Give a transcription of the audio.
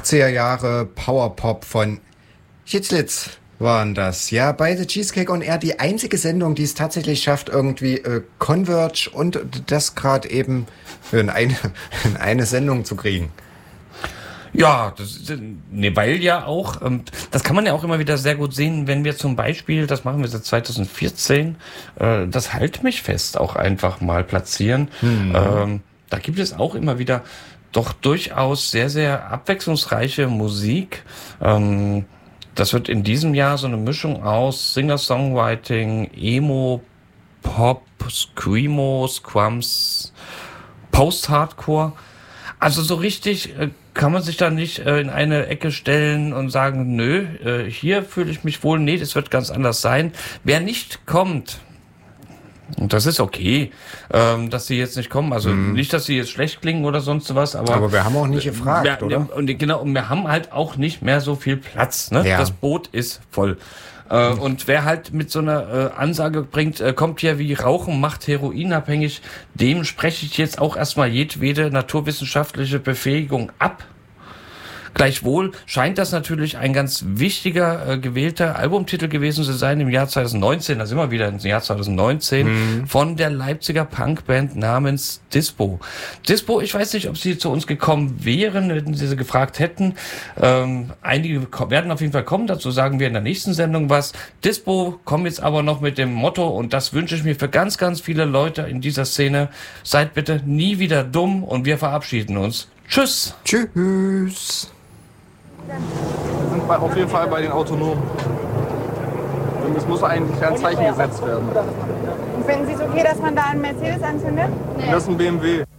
80er Jahre Powerpop von Hitzlitz waren das. Ja, bei The Cheesecake on Air die einzige Sendung, die es tatsächlich schafft, irgendwie Converge und das gerade eben in eine Sendung zu kriegen. Ja, weil ja auch, das kann man ja auch immer wieder sehr gut sehen, wenn wir zum Beispiel, das machen wir seit 2014, das Halt mich fest auch einfach mal platzieren. Da gibt es auch immer wieder doch durchaus sehr, sehr abwechslungsreiche Musik. Das wird in diesem Jahr so eine Mischung aus Singer-Songwriting, Emo, Pop, Screamo, Scrums, Post-Hardcore. Also so richtig kann man sich da nicht in eine Ecke stellen und sagen, nö, hier fühle ich mich wohl. Nee, das wird ganz anders sein. Wer nicht kommt, und das ist okay, dass sie jetzt nicht kommen. Also nicht, dass sie jetzt schlecht klingen oder sonst was. Aber wir haben auch nicht gefragt, oder? Und wir haben halt auch nicht mehr so viel Platz. Ne? Ja. Das Boot ist voll. Und wer halt mit so einer Ansage bringt, kommt hier wie Rauchen, macht heroinabhängig, dem spreche ich jetzt auch erstmal jedwede naturwissenschaftliche Befähigung ab. Gleichwohl scheint das natürlich ein ganz wichtiger gewählter Albumtitel gewesen zu sein im Jahr 2019, da sind wir wieder im Jahr 2019, von der Leipziger Punkband namens Dispo. Dispo, ich weiß nicht, ob sie zu uns gekommen wären, wenn sie gefragt hätten. Einige werden auf jeden Fall kommen, dazu sagen wir in der nächsten Sendung was. Dispo kommen jetzt aber noch mit dem Motto, und das wünsche ich mir für ganz, ganz viele Leute in dieser Szene: Seid bitte nie wieder dumm, und wir verabschieden uns. Tschüss! Tschüss! Wir sind auf jeden Fall bei den Autonomen. Und es muss eigentlich ein Zeichen gesetzt werden. Und finden Sie es okay, dass man da einen Mercedes anzündet? Das ist ein BMW.